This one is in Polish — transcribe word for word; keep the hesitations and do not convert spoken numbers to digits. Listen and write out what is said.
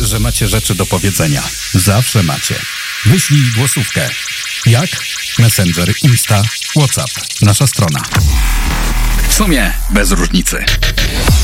że macie rzeczy do powiedzenia. Zawsze macie. Wyślij głosówkę. Jak? Messenger, Insta, WhatsApp. Nasza strona. W sumie bez różnicy.